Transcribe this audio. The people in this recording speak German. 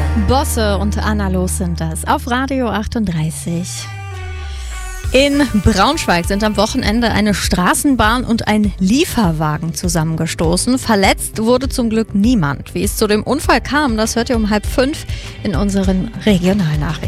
Bosse und Anna Los sind das auf Radio 38. In Braunschweig sind am Wochenende eine Straßenbahn und ein Lieferwagen zusammengestoßen. Verletzt wurde zum Glück niemand. Wie es zu dem Unfall kam, das hört ihr um 4:30 in unseren Regionalnachrichten.